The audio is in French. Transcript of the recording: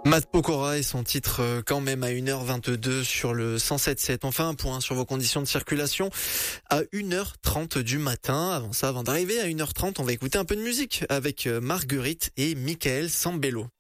Matt Pokora et son titre quand même à 1h22 sur le 107.7. On fait un point sur vos conditions de circulation à 1h30 du matin. Avant d'arriver à 1h30, on va écouter un peu de musique avec Marguerite et Michael Sambello.